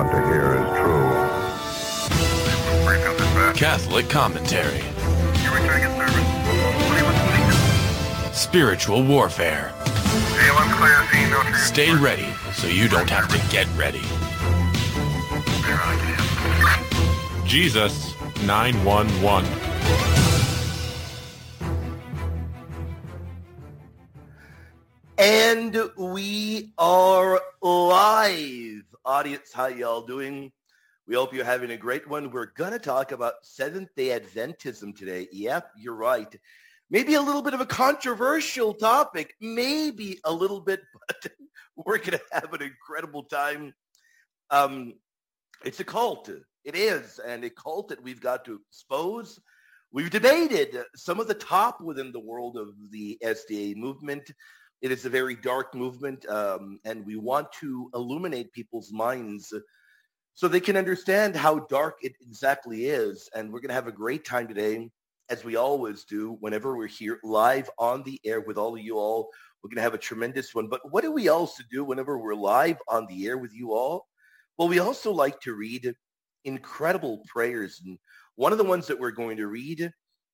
to hear is true. Catholic commentary. Spiritual warfare. Stay ready so you don't have to get ready. Jesus 911. And we are live. Audience, how y'all doing? We hope you're having a great one. We're going to talk about Seventh-day Adventism today. Yep, you're right. Maybe a little bit of a controversial topic. Maybe a little bit, but we're going to have an incredible time. It's a cult. It is, and a cult that we've got to expose. We've debated some of the top within the world of the SDA movement. It is a very dark movement, and we want to illuminate people's minds so they can understand how dark it exactly is. And we're going to have a great time today, as we always do, whenever we're here live on the air with all of you all. We're going to have a tremendous one. But what do we also do whenever we're live on the air with you all? Well, we also like to read incredible prayers. And one of the ones that we're going to read,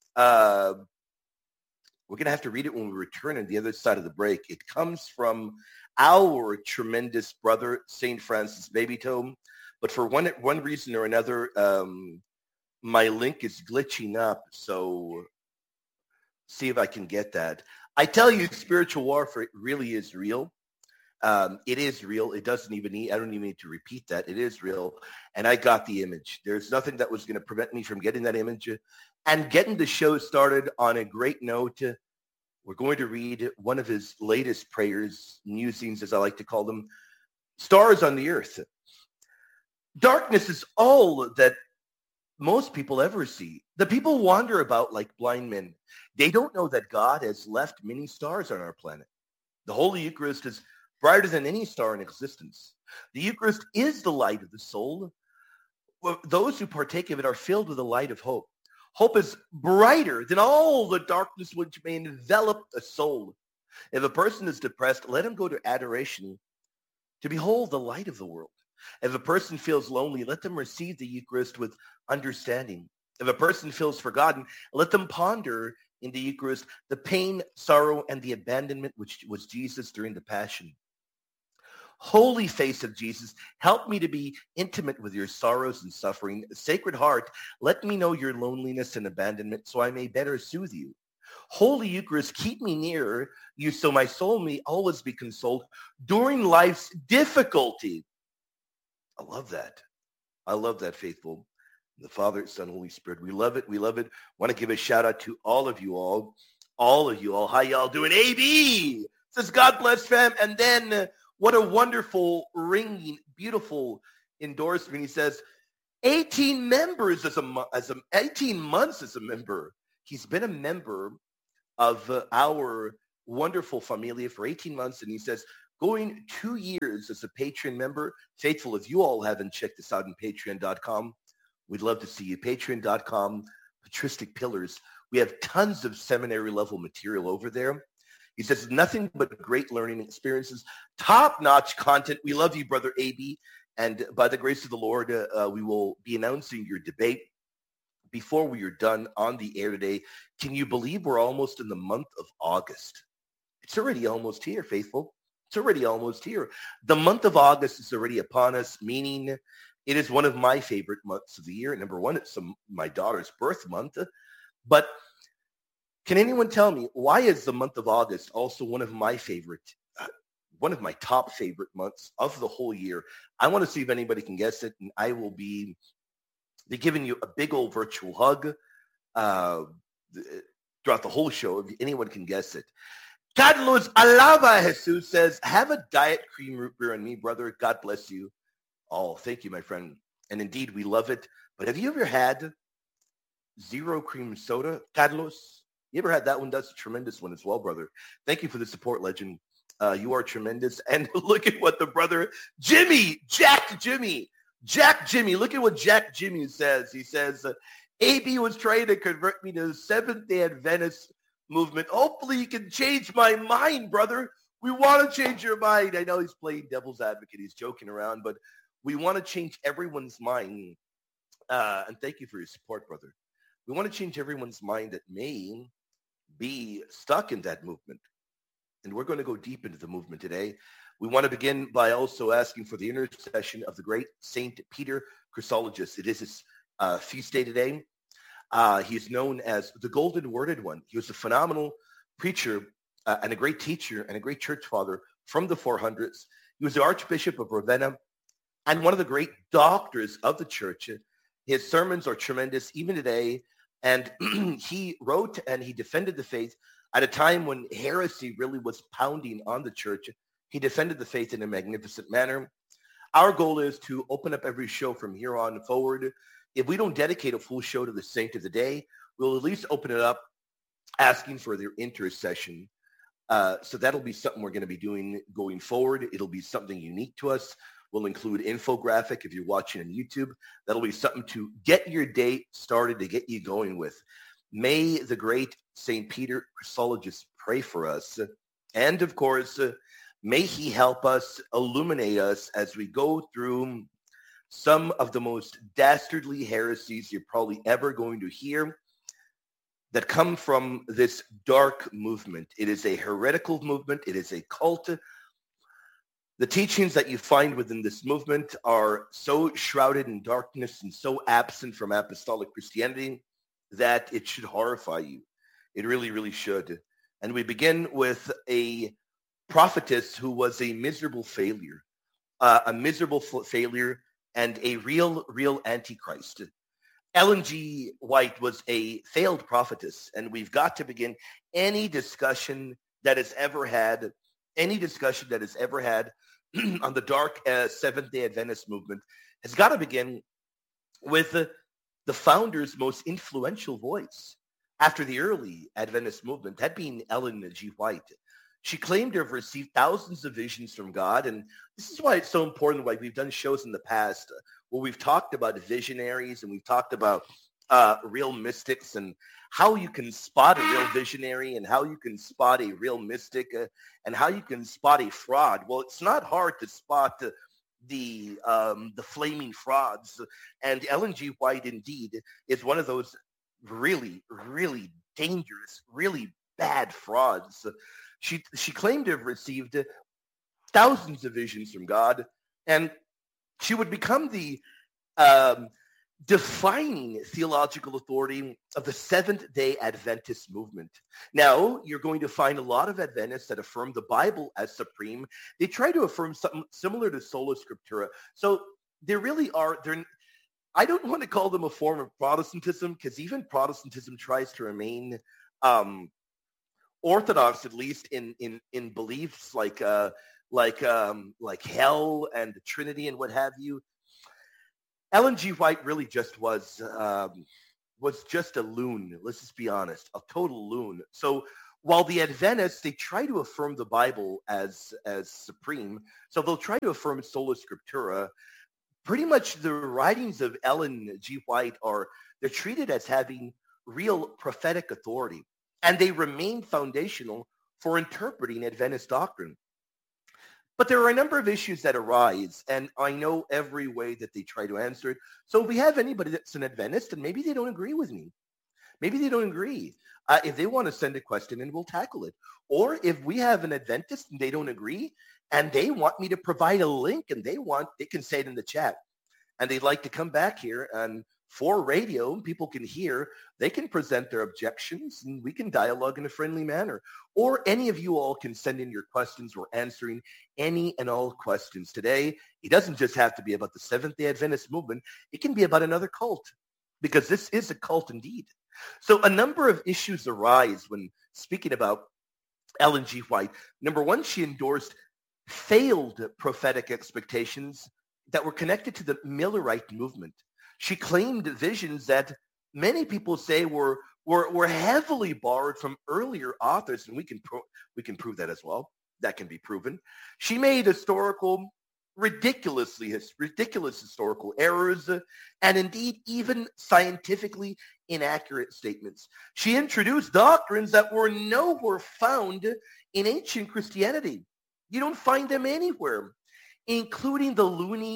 we're going to have to read it when we return on the other side of the break. It comes from our tremendous brother, St. Francis Babytome. But for one reason or another, my link is glitching up. So see if I can get that. I tell you, spiritual warfare really is real. It is real. It doesn't even need, I don't even need to repeat that. It is real. And I got the image. There's nothing that was going to prevent me from getting that image and getting the show started on a great note. We're going to read one of his latest prayers, musings, as I like to call them, Stars on the Earth. Darkness is all that most people ever see. The people wander about like blind men. They don't know that God has left many stars on our planet. The Holy Eucharist is brighter than any star in existence. The Eucharist is the light of the soul. Those who partake of it are filled with the light of hope. Hope is brighter than all the darkness which may envelop a soul. If a person is depressed, let him go to adoration to behold the light of the world. If a person feels lonely, let them receive the Eucharist with understanding. If a person feels forgotten, let them ponder in the Eucharist the pain, sorrow, and the abandonment which was Jesus during the Passion. Holy face of Jesus, help me to be intimate with your sorrows and suffering. Sacred Heart, let me know your loneliness and abandonment so I may better soothe you. Holy Eucharist, keep me near you so my soul may always be consoled during life's difficulty. I love that. I love that, faithful. The Father, Son, Holy Spirit. We love it. We love it. Want to give a shout out to all of you all. All of you all. How y'all doing? AB says, God bless, fam. And then what a wonderful, ringing, beautiful endorsement. He says, 18 members 18 months as a member. He's been a member of our wonderful familia for 18 months. And he says, going 2 years as a Patreon member. Faithful, if you all haven't checked this out on patreon.com, we'd love to see you. Patreon.com, Patristic Pillars. We have tons of seminary level material over there. He says, nothing but great learning experiences, top-notch content. We love you, Brother AB. And by the grace of the Lord, we will be announcing your debate before we are done on the air today. Can you believe we're almost in the month of August? It's already almost here, faithful. It's already almost here. The month of August is already upon us, meaning it is one of my favorite months of the year. Number one, it's my daughter's birth month. But can anyone tell me, why is the month of August also one of my top favorite months of the whole year? I want to see if anybody can guess it, and I will be giving you a big old virtual hug throughout the whole show if anyone can guess it. Carlos Alava Jesus says, have a diet cream root beer on me, brother. God bless you. Oh, thank you, my friend. And indeed, we love it. But have you ever had zero cream soda, Carlos? You ever had that one? That's a tremendous one as well, brother. Thank you for the support, legend. You are tremendous. And look at what the brother, Jack Jimmy, look at what Jack Jimmy says. He says, AB was trying to convert me to the Seventh-day Adventist movement. Hopefully you can change my mind, brother. We want to change your mind. I know he's playing devil's advocate. He's joking around, but We want to change everyone's mind. And thank you for your support, brother. We want to change everyone's mind that may be stuck in that movement. And we're going to go deep into the movement today. We want to begin by also asking for the intercession of the great Saint Peter Chrysologus. It is his feast day today. He's known as the Golden Worded One. He was a phenomenal preacher and a great teacher and a great church father from the 400s. He was the Archbishop of Ravenna and one of the great doctors of the church. His sermons are tremendous even today. And he wrote and he defended the faith at a time when heresy really was pounding on the church. He defended the faith in a magnificent manner. Our goal is to open up every show from here on forward. If we don't dedicate a full show to the saint of the day, we'll at least open it up asking for their intercession. So that'll be something we're going to be doing going forward. It'll be something unique to us. We'll include infographic if you're watching on YouTube. That'll be something to get your day started, to get you going with. May the great St. Peter Chrysologus pray for us. And of course, may he help us, illuminate us as we go through some of the most dastardly heresies you're probably ever going to hear that come from this dark movement. It is a heretical movement. It is a cult. The teachings that you find within this movement are so shrouded in darkness and so absent from apostolic Christianity that it should horrify you. It really, really should. And we begin with a prophetess who was a miserable failure, failure and a real antichrist. Ellen G. White was a failed prophetess, and we've got to begin any discussion that has ever had on the dark Seventh-day Adventist movement has got to begin with the founder's most influential voice after the early Adventist movement, that being Ellen G. White. She claimed to have received thousands of visions from God, and this is why it's so important. Why we've done shows in the past where we've talked about visionaries and we've talked about real mystics and how you can spot a real visionary and how you can spot a real mystic and how you can spot a fraud. Well, it's not hard to spot the flaming frauds, and Ellen G. White indeed is one of those really, really dangerous, really bad frauds. She claimed to have received thousands of visions from God, and she would become the defining theological authority of the Seventh-day Adventist movement. Now, you're going to find a lot of Adventists that affirm the Bible as supreme. They try to affirm something similar to Sola Scriptura. So they really are, I don't want to call them a form of Protestantism, because even Protestantism tries to remain orthodox, at least in beliefs like hell and the Trinity and what have you. Ellen G. White really just was just a loon. Let's just be honest, a total loon. So while the Adventists, they try to affirm the Bible as supreme, so they'll try to affirm Sola Scriptura. Pretty much the writings of Ellen G. White they're treated as having real prophetic authority, and they remain foundational for interpreting Adventist doctrine. But there are a number of issues that arise, and I know every way that they try to answer it. So if we have anybody that's an Adventist, and maybe they don't agree with me, maybe they don't agree. If they want to send a question in, we'll tackle it. Or if we have an Adventist and they don't agree, and they want me to provide a link, and they can say it in the chat, and they'd like to come back here and for radio, people can hear, they can present their objections, and we can dialogue in a friendly manner. Or any of you all can send in your questions. We're answering any and all questions today. It doesn't just have to be about the Seventh-day Adventist movement. It can be about another cult, because this is a cult indeed. So a number of issues arise when speaking about Ellen G. White. Number one, she endorsed failed prophetic expectations that were connected to the Millerite movement. She claimed visions that many people say were heavily borrowed from earlier authors, and we can prove that as well. That can be proven. She made ridiculous historical errors, and indeed even scientifically inaccurate statements. She introduced doctrines that were nowhere found in ancient Christianity. You don't find them anywhere, including the loony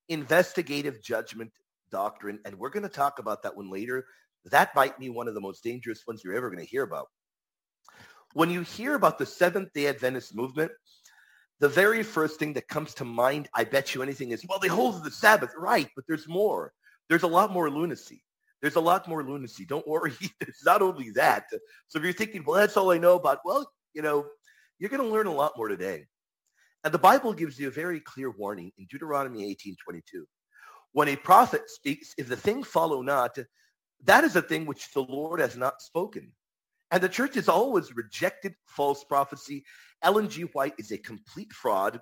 investigative judgment doctrine, and we're going to talk about that one later. That might be one of the most dangerous ones you're ever going to hear about. When you hear about the Seventh-day Adventist movement, the very first thing that comes to mind, I bet you anything, is, well, they hold the Sabbath. Right, but there's more. There's a lot more lunacy. There's a lot more lunacy. Don't worry. It's not only that. So if you're thinking, well, that's all I know about, well, you're going to learn a lot more today. And the Bible gives you a very clear warning in Deuteronomy 18:22. When a prophet speaks, if the thing follow not, that is a thing which the Lord has not spoken. And the church has always rejected false prophecy. Ellen G. White is a complete fraud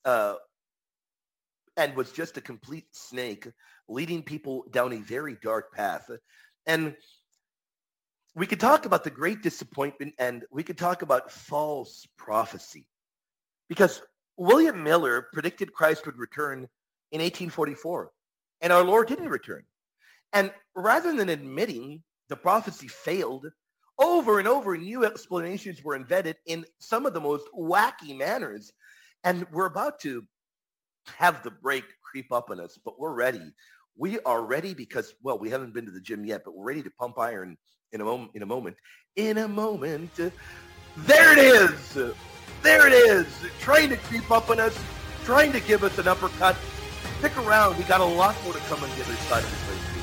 and was just a complete snake, leading people down a very dark path. And we could talk about the great disappointment, and we could talk about false prophecy. Because William Miller predicted Christ would return in 1844, and our Lord didn't return. And rather than admitting the prophecy failed, over and over, new explanations were invented in some of the most wacky manners. And we're about to have the break creep up on us, but we're ready. We are ready because, well, we haven't been to the gym yet, but we're ready to pump iron in a moment. There it is. There it is. Trying to creep up on us, trying to give us an uppercut. Stick around. We got a lot more to come on the other side of the break.